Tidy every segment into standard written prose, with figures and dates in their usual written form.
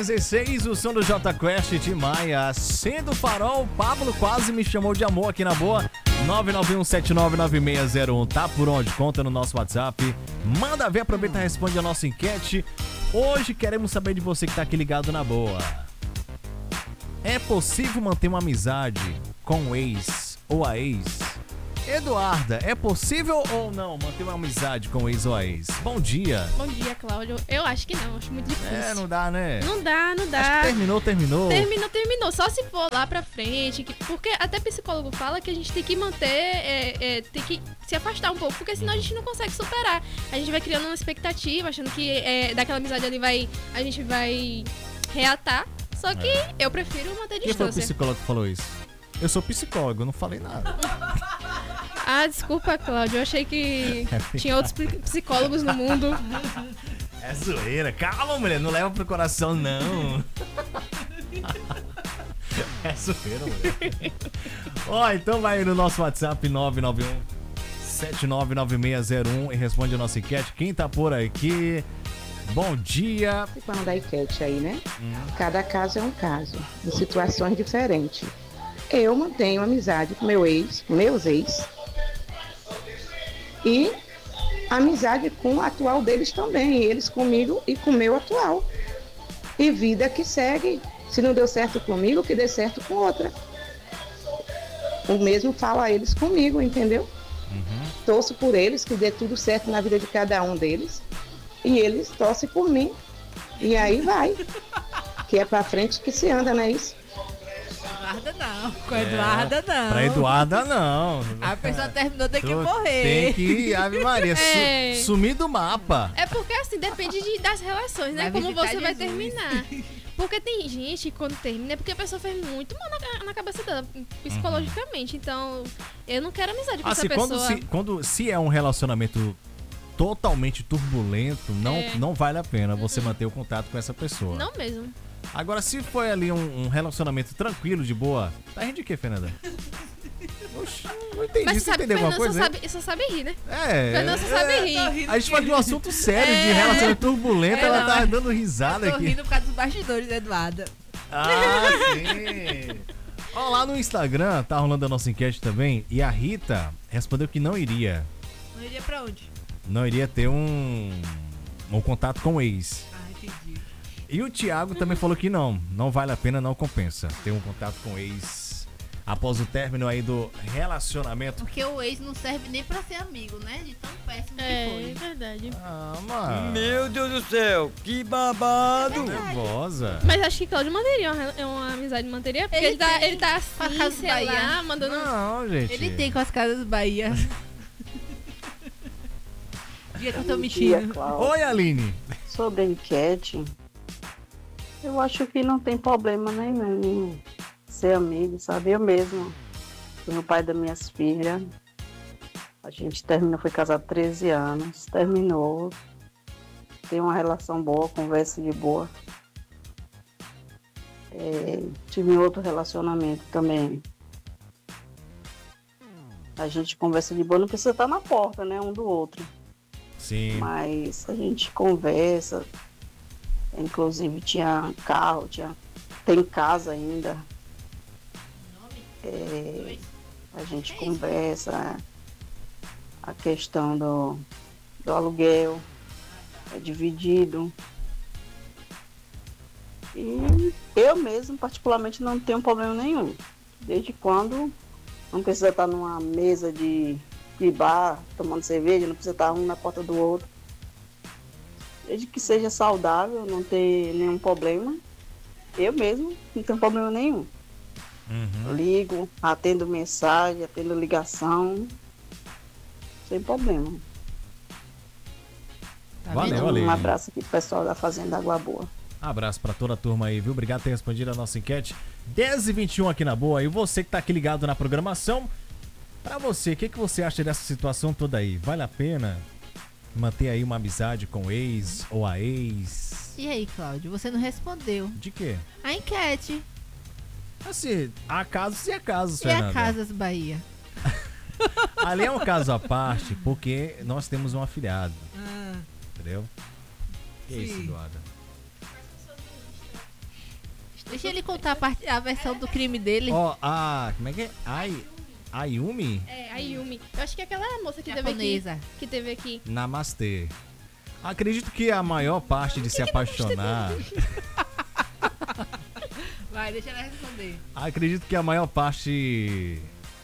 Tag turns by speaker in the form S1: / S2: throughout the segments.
S1: 9h16, o som do J Quest, Tim Maia. Sendo farol, Pablo quase me chamou de amor aqui na boa. 991799601. Tá por onde? Conta no nosso WhatsApp. Manda ver, aproveita e responde a nossa enquete. Hoje queremos saber de você que tá aqui ligado na boa. É possível manter uma amizade com o ex ou a ex? Eduarda, é possível ou não manter uma amizade com o ex ou a ex? Bom dia.
S2: Bom dia, Cláudio. Eu acho que não, acho muito difícil.
S1: Não dá, né?
S2: Não dá.
S1: Acho que terminou.
S2: Terminou. Só se for lá pra frente. Porque até psicólogo fala que a gente tem que manter, tem que se afastar um pouco, porque senão a gente não consegue superar. A gente vai criando uma expectativa, achando que daquela amizade ali a gente vai reatar. Só que eu prefiro manter
S1: Quem foi o
S2: distância.
S1: psicólogo que falou isso? Eu sou psicólogo, eu não falei nada.
S2: Ah, desculpa, Cláudio. Eu achei que tinha outros psicólogos no mundo.
S1: É zoeira. Calma, mulher. Não leva pro coração, não. É zoeira, mulher. Ó, então vai aí no nosso WhatsApp 991-799601 e responde a nossa enquete. Quem tá por aqui? Bom dia.
S3: Falando da enquete aí, né? Cada caso é um caso, em situações diferentes. Eu mantenho amizade com meus ex, e amizade com o atual deles também, eles comigo e com o meu atual. E vida que segue. Se não deu certo comigo, que dê certo com outra. O mesmo fala a eles comigo, entendeu? Torço por eles, que dê tudo certo na vida de cada um deles. E eles torcem por mim. E aí vai. Que é pra frente que se anda, não é isso?
S4: Eduarda não. Com Eduarda não.
S1: Pra Eduarda não.
S4: A pessoa terminou, tem que morrer.
S1: Tem que ir, Ave Maria, sumir do mapa.
S2: É porque assim, depende das relações, né?
S4: Vai
S2: Como
S4: visitar
S2: você vai
S4: Jesus.
S2: terminar. Porque tem gente que quando termina é porque a pessoa fez muito mal na cabeça dela, psicologicamente. Então, eu não quero amizade com essa pessoa.
S1: Se é um relacionamento totalmente turbulento, não vale a pena você manter o contato com essa pessoa.
S2: Não mesmo.
S1: Agora, se foi ali um relacionamento tranquilo, de boa, tá rindo de quê, Fernanda? Oxi, não entendi.
S2: Mas
S1: Você entendeu alguma coisa?
S2: só sabe rir, né?
S1: É.
S2: Fernanda só sabe rir.
S1: A gente fala de um assunto sério, de relacionamento turbulento, ela tá dando risada
S4: Eu tô
S1: aqui.
S4: rindo por causa dos bastidores, Eduarda.
S1: Ah, sim. Ó, lá no Instagram, tá rolando a nossa enquete também, e a Rita respondeu que não iria.
S4: Não iria pra onde?
S1: Não iria ter um contato com o ex.
S4: Ah, entendi.
S1: E o Thiago também falou que não vale a pena, não compensa ter um contato com o ex após o término aí do relacionamento.
S5: Porque o ex não serve nem pra ser amigo, né? De tão péssimo que
S2: É
S5: foi.
S2: verdade.
S1: Ah, mano.
S6: Meu Deus do céu, que babado!
S1: Nervosa.
S2: Mas acho que Cláudio manteria uma amizade, manteria. Porque ele tá
S5: Com a
S2: assim,
S5: Casa
S2: sei
S5: Bahia.
S2: lá, mandando...
S1: Não, gente.
S4: Ele tem com as casas Bahia. Dia que eu tô
S3: Bom dia,
S4: mentindo.
S3: Cláudio.
S1: Oi, Aline.
S3: Sobre a enquete, eu acho que não tem problema nenhum ser amigo, sabe? Eu mesmo, fui o pai das minhas filhas. A gente terminou, foi casado 13 anos, terminou. Tem uma relação boa, conversa de boa. Tive outro relacionamento também. A gente conversa de boa, não precisa estar na porta, né? Um do outro.
S1: Sim.
S3: Mas a gente conversa, inclusive tinha carro, tem casa ainda. A gente conversa, a questão do aluguel é dividido. E eu mesmo, particularmente, não tenho problema nenhum. Desde quando não precisa estar numa mesa de bar, tomando cerveja, não precisa estar um na porta do outro. Desde que seja saudável, não ter nenhum problema. Eu mesmo não tenho problema nenhum. Ligo, atendo mensagem, atendo ligação. Sem problema.
S1: Valeu, Aline.
S3: Um abraço aqui pro pessoal da Fazenda Água Boa.
S1: Abraço pra toda a turma aí, viu? Obrigado por ter respondido a nossa enquete. 10h21 aqui na boa. E você que tá aqui ligado na programação, pra você, o que você acha dessa situação toda aí? Vale a pena manter aí uma amizade com o ex ou a ex?
S4: E aí, Cláudio, você não respondeu.
S1: De quê?
S4: A enquete.
S1: Assim, há casos e há casos,
S4: E a
S1: Fernanda.
S4: Casas Bahia?
S1: Ali é um caso à parte, porque nós temos um afilhado, entendeu? Que
S4: Sim.
S1: isso, Eduarda?
S4: Deixa ele contar a versão do crime dele.
S1: Ó, como é que é? Ayumi?
S2: É, a Yumi. Eu acho que é aquela moça que teve aqui.
S4: Japonesa.
S2: Que teve aqui.
S1: Namastê. Acredito que a maior parte de se apaixonar.
S4: Vai, deixa ela responder.
S1: Acredito que a maior parte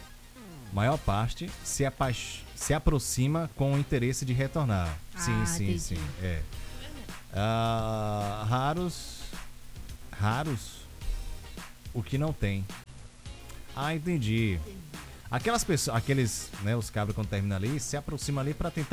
S1: se aproxima com o interesse de retornar. Sim,
S4: entendi.
S1: sim. É. Raros o que não tem. Entendi. Aquelas pessoas, aqueles, né, os cabras quando terminam ali, se aproximam ali pra tentar